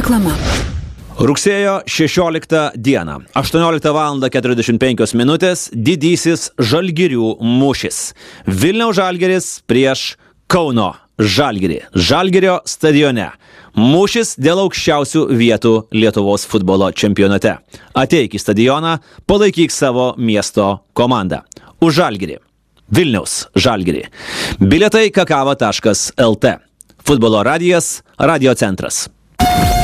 Reklama. Rugsėjo 16 dieną, 18:45 didysis Žalgirių mūšis. Vilniaus Žalgiris prieš Kauno Žalgirį. Žalgirio stadione. Mūšis dėl aukščiausių vietų Lietuvos futbolo čempionate. Ateik į stadioną, palaikyk savo miesto komandą. Už Žalgirį. Vilniaus Žalgirį. Bilietai kakava.lt. Futbolo radijas, Radio centras.